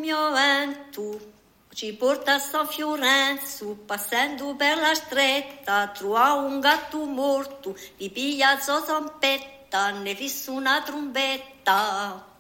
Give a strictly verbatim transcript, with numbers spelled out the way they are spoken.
mio vento ci porta a San Fiorenzo, passando per la stretta, trova un gatto morto, vi piglia la zampetta, ne fissa una trombetta.